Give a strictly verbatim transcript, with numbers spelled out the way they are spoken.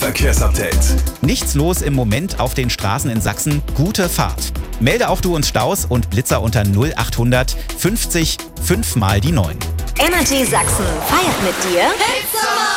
Verkehrsupdate. Nichts los im Moment auf den Straßen in Sachsen. Gute Fahrt. Melde auch du uns Staus und Blitzer unter null achthundert fünfzig fünf mal die neun. Energy Sachsen feiert mit dir